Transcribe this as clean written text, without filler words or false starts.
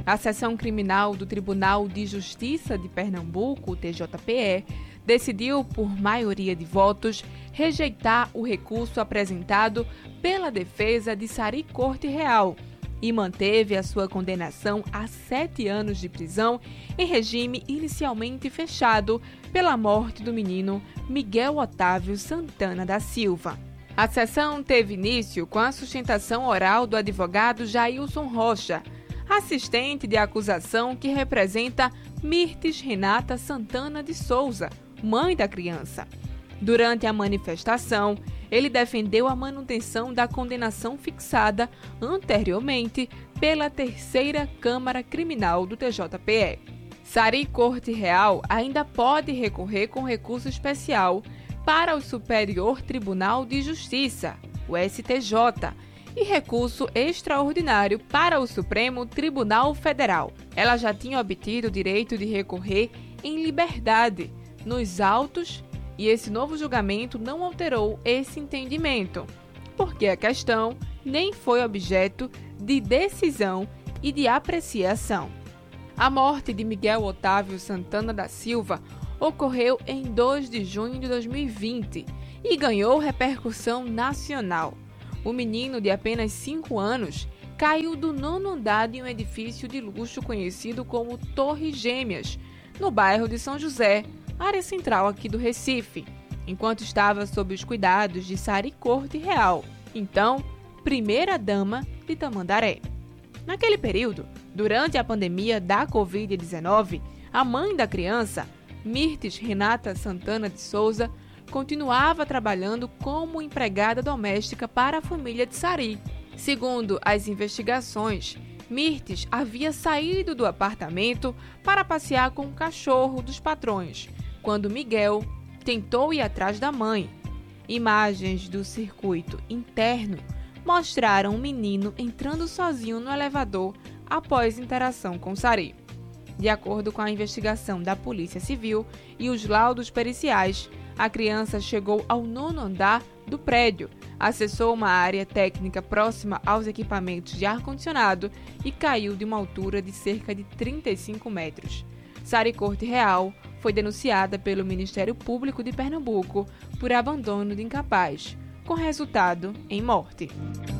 A Seção Criminal do Tribunal de Justiça de Pernambuco, TJPE, decidiu, por maioria de votos, rejeitar o recurso apresentado pela defesa de Sari Corte Real e manteve a sua condenação a 7 anos de prisão em regime inicialmente fechado pela morte do menino Miguel Otávio Santana da Silva. A sessão teve início com a sustentação oral do advogado Jailson Rocha, assistente de acusação que representa Mirtes Renata Santana de Souza, mãe da criança. Durante a manifestação, ele defendeu a manutenção da condenação fixada anteriormente pela Terceira Câmara Criminal do TJPE. Sari Corte Real ainda pode recorrer com recurso especial para o Superior Tribunal de Justiça, o STJ, e recurso extraordinário para o Supremo Tribunal Federal. Ela já tinha obtido o direito de recorrer em liberdade nos autos e esse novo julgamento não alterou esse entendimento, porque a questão nem foi objeto de decisão e de apreciação. A morte de Miguel Otávio Santana da Silva ocorreu em 2 de junho de 2020 e ganhou repercussão nacional. O menino, de apenas 5 anos, caiu do 9º andar de um edifício de luxo conhecido como Torres Gêmeas, no bairro de São José, área central aqui do Recife, enquanto estava sob os cuidados de Sari Corte Real, então primeira-dama de Tamandaré. Naquele período, durante a pandemia da Covid-19, a mãe da criança, Mirtes Renata Santana de Souza, continuava trabalhando como empregada doméstica para a família de Sari. Segundo as investigações, Mirtes havia saído do apartamento para passear com o cachorro dos patrões, quando Miguel tentou ir atrás da mãe. Imagens do circuito interno mostraram o menino entrando sozinho no elevador após interação com Sari. De acordo com a investigação da Polícia Civil e os laudos periciais, a criança chegou ao 9º andar do prédio, acessou uma área técnica próxima aos equipamentos de ar-condicionado e caiu de uma altura de cerca de 35 metros. Sari Corte Real foi denunciada pelo Ministério Público de Pernambuco por abandono de incapaz, com resultado em morte.